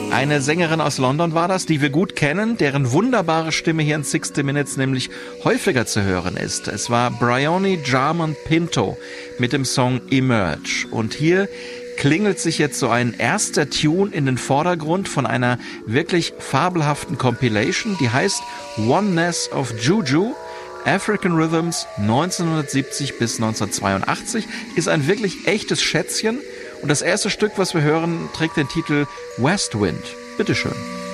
Eine Sängerin aus London war das, die wir gut kennen, deren wunderbare Stimme hier in 60 Minutes nämlich häufiger zu hören ist. Es war Bryony Jarman Pinto mit dem Song Emerge. Und hier klingelt sich jetzt so ein erster Tune in den Vordergrund von einer wirklich fabelhaften Compilation, die heißt Oneness of Juju. African Rhythms 1970 bis 1982 ist ein wirklich echtes Schätzchen. Und das erste Stück, was wir hören, trägt den Titel West Wind. Bitteschön.